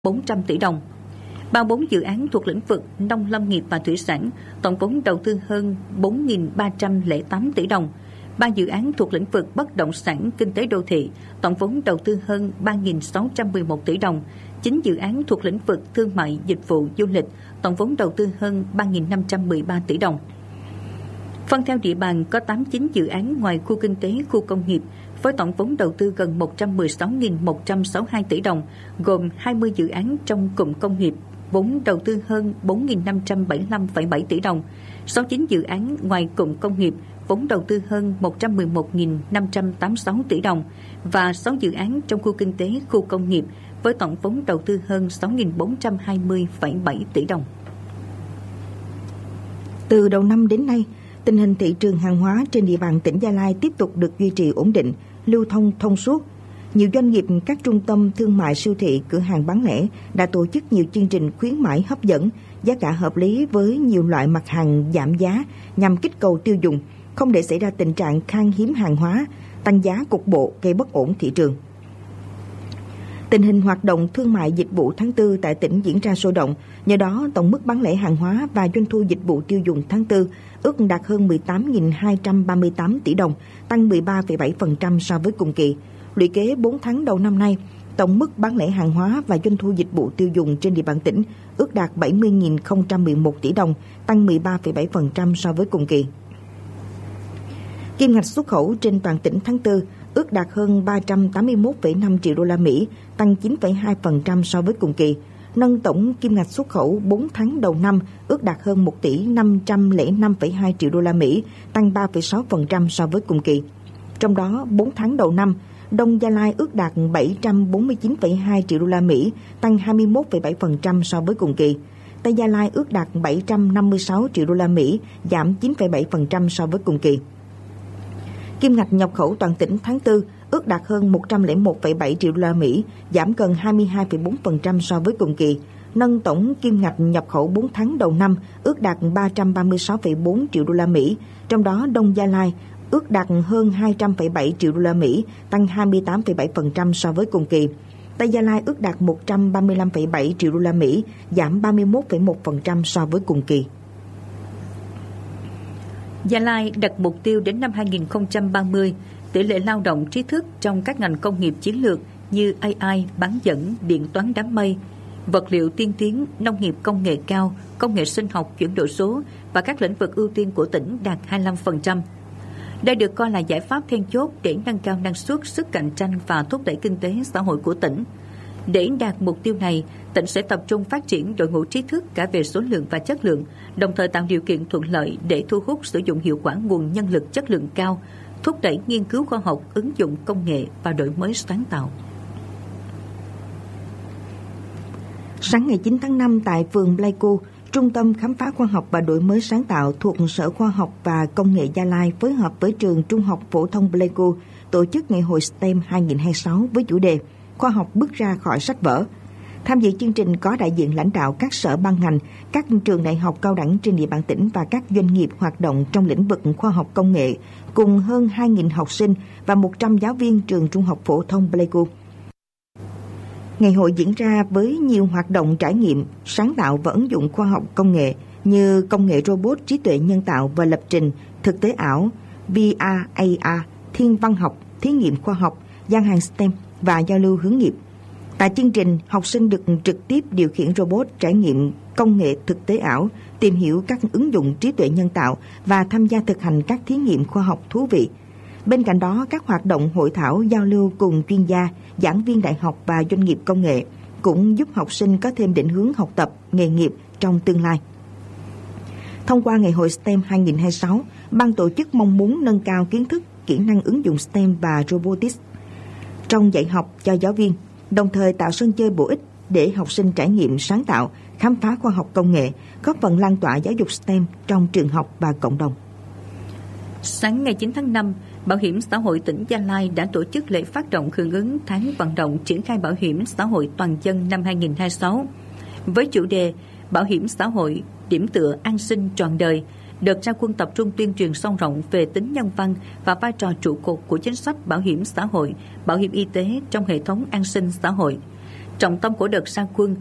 400 tỷ đồng. 34 dự án thuộc lĩnh vực nông lâm nghiệp và thủy sản, tổng vốn đầu tư hơn 4.308 tỷ đồng. 3 dự án thuộc lĩnh vực bất động sản kinh tế đô thị, tổng vốn đầu tư hơn 3.611 tỷ đồng. 9 dự án thuộc lĩnh vực thương mại, dịch vụ, du lịch, tổng vốn đầu tư hơn 3.513 tỷ đồng. Phân theo địa bàn có 89 dự án ngoài khu kinh tế, khu công nghiệp với tổng vốn đầu tư gần 116.162 tỷ đồng, gồm 20 dự án trong cụm công nghiệp, vốn đầu tư hơn 4.575,7 tỷ đồng, 69 dự án ngoài cụm công nghiệp, vốn đầu tư hơn 111.586 tỷ đồng và 6 dự án trong khu kinh tế, khu công nghiệp với tổng vốn đầu tư hơn 6.420,7 tỷ đồng. Từ đầu năm đến nay, tình hình thị trường hàng hóa trên địa bàn tỉnh Gia Lai tiếp tục được duy trì ổn định, lưu thông thông suốt. Nhiều doanh nghiệp, các trung tâm thương mại, siêu thị, cửa hàng bán lẻ đã tổ chức nhiều chương trình khuyến mãi hấp dẫn, giá cả hợp lý với nhiều loại mặt hàng giảm giá nhằm kích cầu tiêu dùng, không để xảy ra tình trạng khan hiếm hàng hóa, tăng giá cục bộ gây bất ổn thị trường. Tình hình hoạt động thương mại dịch vụ tháng 4 tại tỉnh diễn ra sôi động, nhờ đó tổng mức bán lẻ hàng hóa và doanh thu dịch vụ tiêu dùng tháng 4 ước đạt hơn 18.238 tỷ đồng, tăng 13,7% so với cùng kỳ. Lũy kế 4 tháng đầu năm nay, tổng mức bán lẻ hàng hóa và doanh thu dịch vụ tiêu dùng trên địa bàn tỉnh ước đạt 70.011 tỷ đồng, tăng 13,7% so với cùng kỳ. Kim ngạch xuất khẩu trên toàn tỉnh tháng 4 ước đạt hơn 381,5 triệu đô la Mỹ, tăng 9,2% so với cùng kỳ, nâng tổng kim ngạch xuất khẩu 4 tháng đầu năm ước đạt hơn 1 tỷ 505,2 triệu đô la Mỹ, tăng 3,6% so với cùng kỳ. Trong đó, 4 tháng đầu năm, Đông Gia Lai ước đạt 749,2 triệu đô la Mỹ, tăng 21,7% so với cùng kỳ. Tây Gia Lai ước đạt 756 triệu đô la Mỹ, giảm 9,7% so với cùng kỳ. Kim ngạch nhập khẩu toàn tỉnh tháng 4 ước đạt hơn 101,7 triệu đô la Mỹ, giảm gần 22,4% so với cùng kỳ, nâng tổng kim ngạch nhập khẩu 4 tháng đầu năm ước đạt 336,4 triệu đô la Mỹ, trong đó Đông Gia Lai ước đạt hơn 200,7 triệu đô la Mỹ, tăng 28,7% so với cùng kỳ. Tây Gia Lai ước đạt 135,7 triệu đô la Mỹ, giảm 31,1% so với cùng kỳ. Gia Lai đặt mục tiêu đến năm 2030, tỷ lệ lao động trí thức trong các ngành công nghiệp chiến lược như AI, bán dẫn, điện toán đám mây, vật liệu tiên tiến, nông nghiệp công nghệ cao, công nghệ sinh học, chuyển đổi số và các lĩnh vực ưu tiên của tỉnh đạt 25%. Đây được coi là giải pháp then chốt để nâng cao năng suất, sức cạnh tranh và thúc đẩy kinh tế xã hội của tỉnh. Để đạt mục tiêu này, tỉnh sẽ tập trung phát triển đội ngũ trí thức cả về số lượng và chất lượng, đồng thời tạo điều kiện thuận lợi để thu hút sử dụng hiệu quả nguồn nhân lực chất lượng cao, thúc đẩy nghiên cứu khoa học, ứng dụng công nghệ và đổi mới sáng tạo. Sáng ngày 9 tháng 5 tại phường Pleiku, Trung tâm Khám phá Khoa học và Đổi mới sáng tạo thuộc Sở Khoa học và Công nghệ Gia Lai phối hợp với Trường Trung học Phổ thông Pleiku tổ chức Ngày hội STEM 2026 với chủ đề Khoa học bước ra khỏi sách vở. Tham dự chương trình có đại diện lãnh đạo các sở ban ngành, các trường đại học cao đẳng trên địa bàn tỉnh và các doanh nghiệp hoạt động trong lĩnh vực khoa học công nghệ, cùng hơn 2.000 học sinh và 100 giáo viên trường Trung học Phổ thông Pleiku. Ngày hội diễn ra với nhiều hoạt động trải nghiệm, sáng tạo và ứng dụng khoa học công nghệ như công nghệ robot, trí tuệ nhân tạo và lập trình, thực tế ảo, VR, AR, thiên văn học, thí nghiệm khoa học, gian hàng STEM và giao lưu hướng nghiệp. Tại chương trình, học sinh được trực tiếp điều khiển robot, trải nghiệm công nghệ thực tế ảo, tìm hiểu các ứng dụng trí tuệ nhân tạo và tham gia thực hành các thí nghiệm khoa học thú vị. Bên cạnh đó, các hoạt động hội thảo giao lưu cùng chuyên gia, giảng viên đại học và doanh nghiệp công nghệ cũng giúp học sinh có thêm định hướng học tập, nghề nghiệp trong tương lai. Thông qua Ngày hội STEM 2026, ban tổ chức mong muốn nâng cao kiến thức, kỹ năng ứng dụng STEM và robotics trong dạy học cho giáo viên, đồng thời tạo sân chơi bổ ích để học sinh trải nghiệm sáng tạo, khám phá khoa học công nghệ, góp phần lan tỏa giáo dục STEM trong trường học và cộng đồng. Sáng ngày 9 tháng 5, Bảo hiểm xã hội tỉnh Gia Lai đã tổ chức lễ phát động hưởng ứng tháng vận động triển khai bảo hiểm xã hội toàn dân năm 2026 với chủ đề Bảo hiểm xã hội điểm tựa an sinh trọn đời. Đợt ra quân tập trung tuyên truyền sâu rộng về tính nhân văn và vai trò trụ cột của chính sách bảo hiểm xã hội, bảo hiểm y tế trong hệ thống an sinh xã hội. Trọng tâm của đợt ra quân